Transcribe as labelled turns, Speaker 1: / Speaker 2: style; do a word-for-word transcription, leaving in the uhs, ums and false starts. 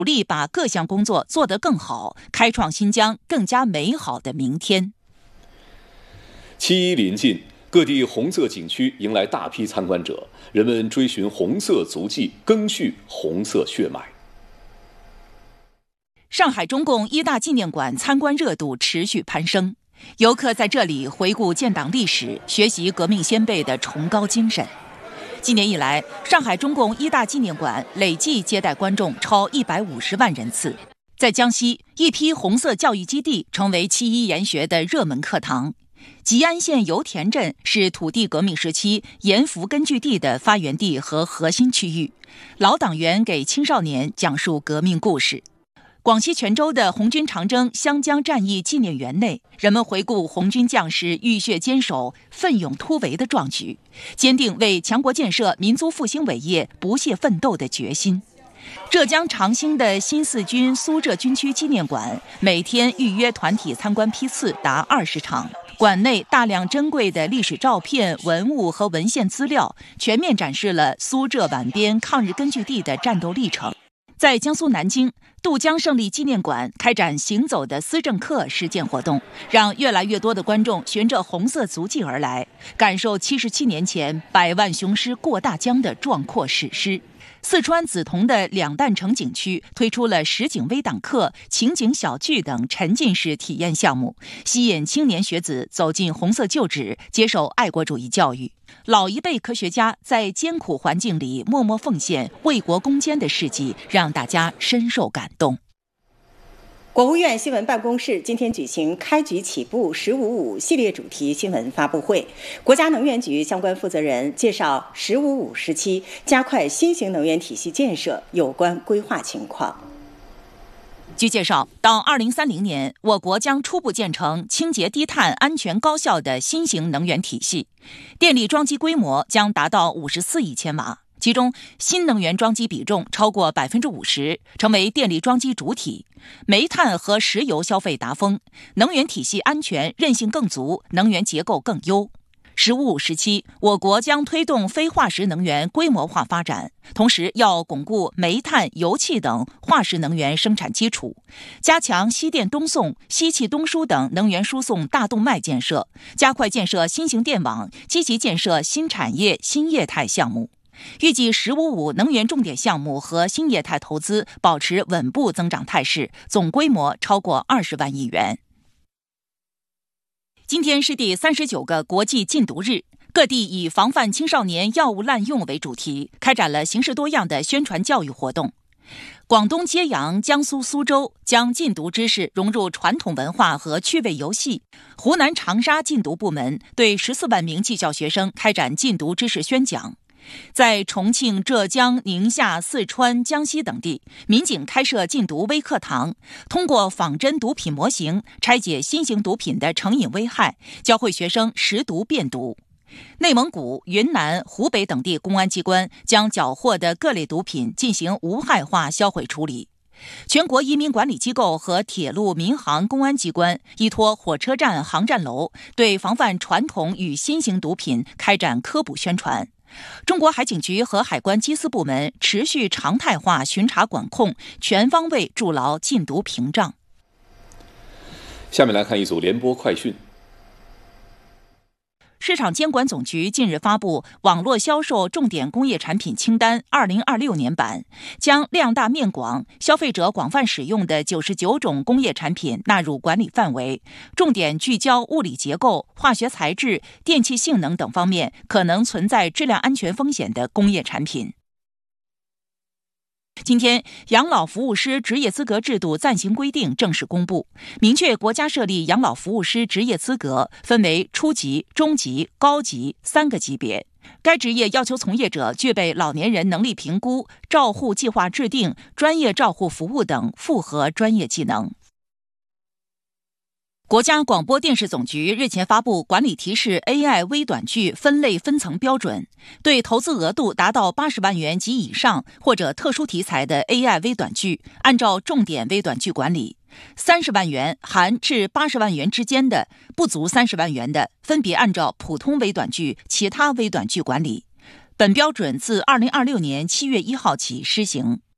Speaker 1: 努力把各项工作做得更好，开创新疆更加美好的明天。
Speaker 2: 七一临近，各地红色景区迎来大批参观者，人们追寻红色足迹，赓续红色血脉。
Speaker 1: 上海中共一大纪念馆参观热度持续攀升，游客在这里回顾建党历史，学习革命先辈的崇高精神。今年以来，上海中共一大纪念馆累计接待观众超一百五十万人次。在江西，一批红色教育基地成为七一研学的热门课堂。吉安县油田镇是土地革命时期盐阜根据地的发源地和核心区域，老党员给青少年讲述革命故事。广西全州的红军长征湘江战役纪念园内，人们回顾红军将士浴血坚守、奋勇突围的壮举，坚定为强国建设、民族复兴伟业不懈奋斗的决心。浙江长兴的新四军苏浙军区纪念馆每天预约团体参观批次达二十场，馆内大量珍贵的历史照片、文物和文献资料，全面展示了苏浙皖边抗日根据地的战斗历程。在江苏南京，渡江胜利纪念馆开展行走的思政课实践活动，让越来越多的观众循着红色足迹而来，感受七十七年前百万雄师过大江的壮阔史诗。四川梓潼的两弹城景区推出了实景微党课、情景小剧等沉浸式体验项目，吸引青年学子走进红色旧址，接受爱国主义教育。老一辈科学家在艰苦环境里默默奉献、为国攻坚的事迹，让大家深受感动。
Speaker 3: 国务院新闻办公室今天举行开局起步“十五五”系列主题新闻发布会，国家能源局相关负责人介绍“十五五”时期加快新型能源体系建设有关规划情况。
Speaker 1: 据介绍，到二零三零年，我国将初步建成清洁低碳、安全高效的新型能源体系，电力装机规模将达到五十四亿千瓦。其中，新能源装机比重超过百分之五十，成为电力装机主体。煤炭和石油消费达峰，能源体系安全韧性更足，能源结构更优。十五五时期，我国将推动非化石能源规模化发展，同时要巩固煤炭、油气等化石能源生产基础，加强西电东送、西气东输等能源输送大动脉建设，加快建设新型电网，积极建设新产业、新业态项目。预计“十五五”能源重点项目和新业态投资保持稳步增长态势，总规模超过二十万亿元。今天是第三十九个国际禁毒日，各地以防范青少年药物滥用为主题，开展了形式多样的宣传教育活动。广东揭阳、江苏苏州将禁毒知识融入传统文化和趣味游戏。湖南长沙禁毒部门对十四万名技校学生开展禁毒知识宣讲。在重庆、浙江、宁夏、四川、江西等地，民警开设禁毒微课堂，通过仿真毒品模型拆解新型毒品的成瘾危害，教会学生识毒辨毒。内蒙古、云南、湖北等地公安机关将缴获的各类毒品进行无害化销毁处理。全国移民管理机构和铁路、民航、公安机关依托火车站、航站楼，对防范传统与新型毒品开展科普宣传。中国海警局和海关缉私部门持续常态化巡查管控，全方位筑牢禁毒屏障。
Speaker 2: 下面来看一组联播快讯。
Speaker 1: 市场监管总局近日发布网络销售重点工业产品清单二零二六年版，将量大面广、消费者广泛使用的九十九种工业产品纳入管理范围，重点聚焦物理结构、化学材质、电气性能等方面可能存在质量安全风险的工业产品。今天，养老服务师职业资格制度暂行规定正式公布，明确国家设立养老服务师职业资格分为初级、中级、高级三个级别。该职业要求从业者具备老年人能力评估、照护计划制定、专业照护服务等复合专业技能。国家广播电视总局日前发布管理提示 A I 微短剧分类分层标准，对投资额度达到八十万元及以上或者特殊题材的 A I 微短剧，按照重点微短剧管理；三十万元含至八十万元之间的，不足三十万元的，分别按照普通微短剧、其他微短剧管理。本标准自二零二六年七月一号起施行。